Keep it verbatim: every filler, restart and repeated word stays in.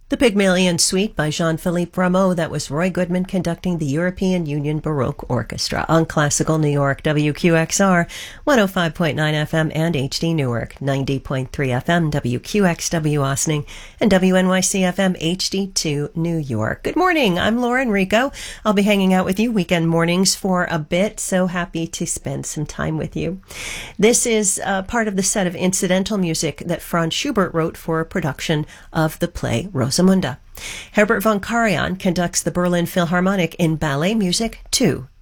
The Pygmalion Suite by Jean-Philippe Rameau. That was Roy Goodman conducting the European Union Baroque Orchestra on Classical New York, W Q X R, one oh five point nine F M and H D Newark, ninety point three F M, W Q X W Austining, and W N Y C F M H D two New York. Good morning. I'm Lauren Rico. I'll be hanging out with you weekend mornings for a bit. So happy to spend some time with you. This is uh, part of the set of incidental music that Franz Schubert wrote for a production of the play Rosamunde. Herbert von Karajan conducts the Berlin Philharmonic in ballet music two